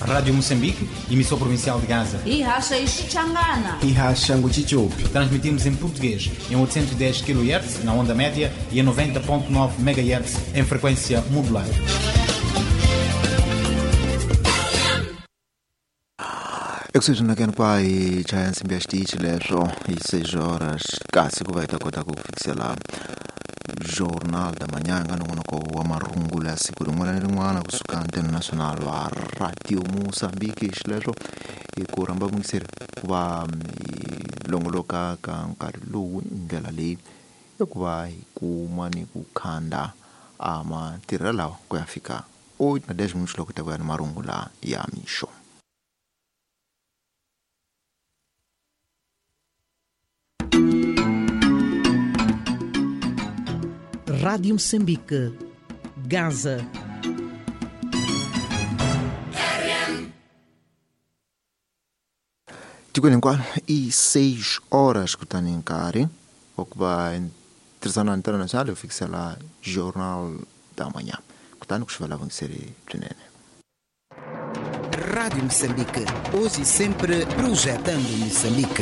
Rádio Moçambique, emissor provincial de Gaza. E racha Ixangana. E racha Nguchichupi. Transmitimos em português em 810 kHz na onda média e em 90.9 MHz em frequência modular. Ekuseja nakena pai chaya simbiashtichi leswo e 6 horas kasi ku vai ta kota ku fikisela jornal da manhã ngonoko wa marungula siku rin'wana ni rin'wana kusuka antena national wa Radio Moçambique leswo e ku ramba mungiseri ku va longoloka ka nkarhi lowu ndlela leyi ku va hi kuma ni ku khanda matirhelo lawa ku ya fika 8 minutos loko ta ku ya ni marungula ya mixo. Rádio Moçambique, Gaza. Tikweni hinkwaro i 6 horas kutani nkarhi wa ku va tirhisana international yo fikisela jornal da manhã kutani ku swi vulavungiseri byinene. Rádio Moçambique, hoje e sempre projetando Moçambique.